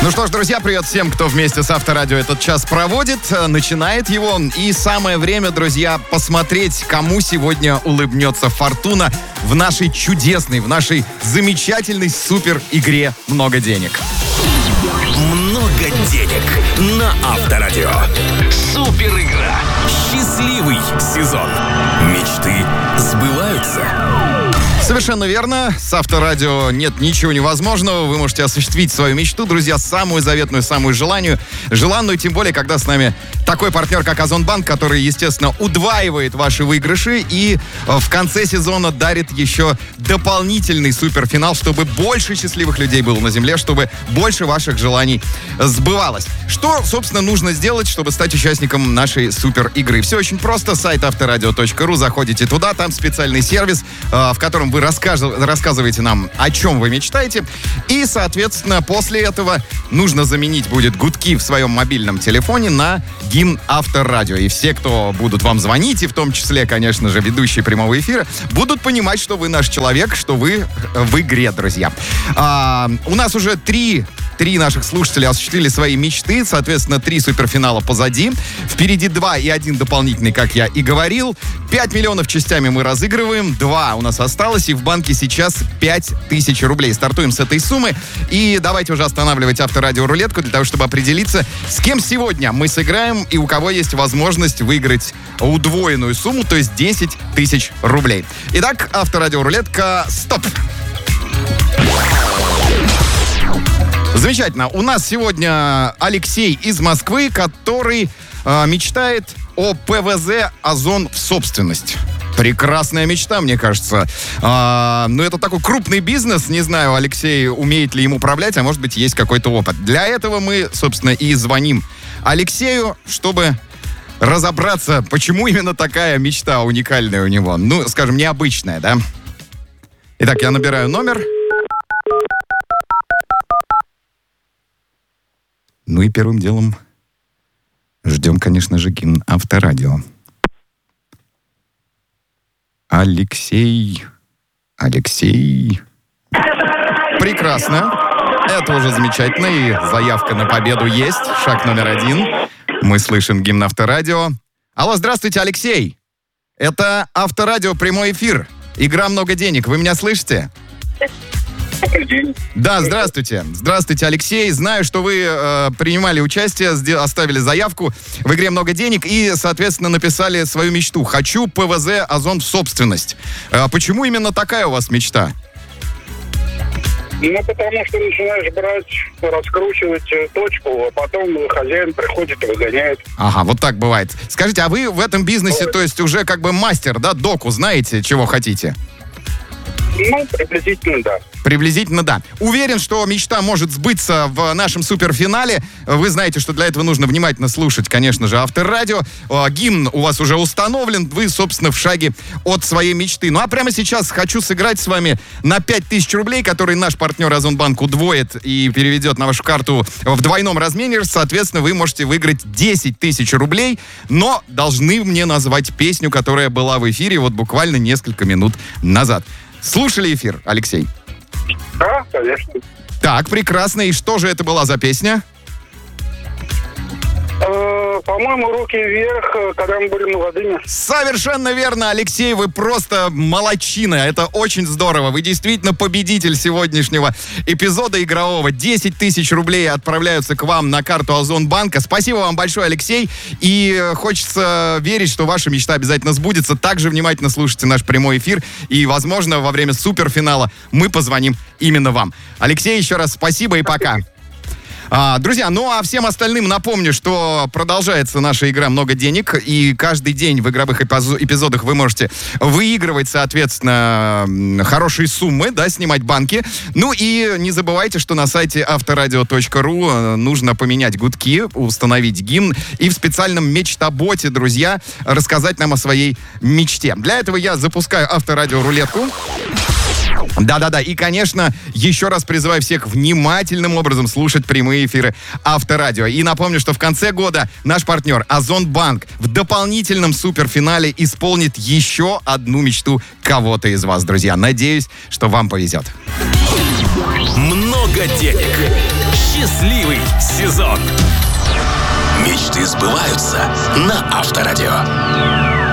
Ну что ж, друзья, привет всем, кто вместе с Авторадио этот час проводит, начинает его. И самое время, друзья, посмотреть, кому сегодня улыбнется фортуна в нашей чудесной, в нашей замечательной супер игре «Много денег». Много денег на Авторадио. Супер игра. Счастливый сезон. Мечты сбываются. Совершенно верно. С Авторадио нет ничего невозможного. Вы можете осуществить свою мечту, друзья, самую заветную, самую желанную, тем более, когда с нами такой партнер, как Озонбанк, который, естественно, удваивает ваши выигрыши и в конце сезона дарит еще дополнительный суперфинал, чтобы больше счастливых людей было на земле, чтобы больше ваших желаний сбывалось. Что, собственно, нужно сделать, чтобы стать участником нашей супер игры? Все очень просто. Сайт авторадио.ру. Заходите туда, там специальный сервис, в котором вы рассказываете нам, о чем вы мечтаете. И, соответственно, после этого нужно заменить будет гудки в своем мобильном телефоне на гимн Авторадио. И все, кто будут вам звонить, и в том числе, конечно же, ведущие прямого эфира, будут понимать, что вы наш человек, что вы в игре, друзья. У нас уже три наших слушателя осуществили свои мечты. Соответственно, 3 суперфинала позади. Впереди 2 и 1 дополнительный, как я и говорил. 5 миллионов частями мы разыгрываем. 2 у нас осталось. И в банке сейчас 5000 рублей. Стартуем с этой суммы. И давайте уже останавливать Авторадио рулетку для того, чтобы определиться, с кем сегодня мы сыграем и у кого есть возможность выиграть удвоенную сумму, то есть 10 тысяч рублей. Итак, Авторадио рулетка. Стоп! Замечательно. У нас сегодня Алексей из Москвы, который мечтает о ПВЗ «Озон» в собственность. Прекрасная мечта, мне кажется. Но это такой крупный бизнес. Не знаю, Алексей, умеет ли им управлять, а может быть, есть какой-то опыт. Для этого мы, собственно, и звоним Алексею, чтобы разобраться, почему именно такая мечта уникальная у него. Ну, скажем, необычная, да? Итак, я набираю номер. Ну и первым делом ждем, конечно же, гимн Авторадио. Алексей. Прекрасно. Это уже замечательно. И заявка на победу есть. Шаг номер 1. Мы слышим гимн Авторадио. Алло, здравствуйте, Алексей. Это Авторадио, прямой эфир. Игра «Много денег». Вы меня слышите? Добрый день. Да, здравствуйте. Здравствуйте, Алексей. Знаю, что вы принимали участие, оставили заявку в игре «Много денег» и, соответственно, написали свою мечту. «Хочу ПВЗ «Озон» в собственность». Почему именно такая у вас мечта? Ну, потому что начинаешь брать, раскручивать точку, а потом хозяин приходит и выгоняет. Ага, вот так бывает. Скажите, а вы в этом бизнесе, то есть уже как бы мастер, да, доку, знаете, чего хотите? Ну, приблизительно, да. Приблизительно, да. Уверен, что мечта может сбыться в нашем суперфинале. Вы знаете, что для этого нужно внимательно слушать, конечно же, Авторадио. Гимн у вас уже установлен. Вы, собственно, в шаге от своей мечты. Ну, а прямо сейчас хочу сыграть с вами на 5000 рублей, которые наш партнер Озонбанк удвоит и переведет на вашу карту в двойном размере. Соответственно, вы можете выиграть 10 тысяч рублей, но должны мне назвать песню, которая была в эфире вот буквально несколько минут назад. Слушали эфир, Алексей? Да, конечно. Так, прекрасно. И что же это была за песня? По-моему, «Руки вверх», когда мы были молодыми. Совершенно верно, Алексей, вы просто молодчина. Это очень здорово. Вы действительно победитель сегодняшнего эпизода игрового. 10 тысяч рублей отправляются к вам на карту Озонбанка. Спасибо вам большое, Алексей. И хочется верить, что ваша мечта обязательно сбудется. Также внимательно слушайте наш прямой эфир. И, возможно, во время суперфинала мы позвоним именно вам. Алексей, еще раз спасибо и пока. Друзья, ну а всем остальным напомню, что продолжается наша игра «Много денег», и каждый день в игровых эпизодах вы можете выигрывать, соответственно, хорошие суммы, да, снимать банки. Ну и не забывайте, что на сайте авторадио.ру нужно поменять гудки, установить гимн и в специальном мечтоботе, друзья, рассказать нам о своей мечте. Для этого я запускаю Авторадио рулетку. Да-да-да, и, конечно, еще раз призываю всех внимательным образом слушать прямые эфиры Авторадио. И напомню, что в конце года наш партнер Озонбанк в дополнительном суперфинале исполнит еще одну мечту кого-то из вас, друзья. Надеюсь, что вам повезет. Много денег. счастливый сезон. Мечты сбываются на Авторадио.